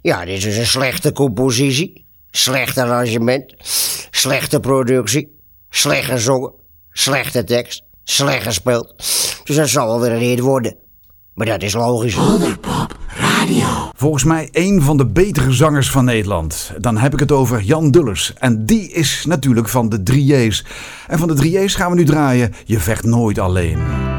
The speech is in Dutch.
Ja, dit is een slechte compositie, slecht arrangement, slechte productie, slecht gezongen, slechte tekst, slecht gespeeld. Dus dat zal wel weer een hit worden. Maar dat is logisch. Wonderpop Radio. Volgens mij een van de betere zangers van Nederland. Dan heb ik het over Jan Dullers. En die is natuurlijk van de 3J's. En van de 3J's gaan we nu draaien Je vecht nooit alleen.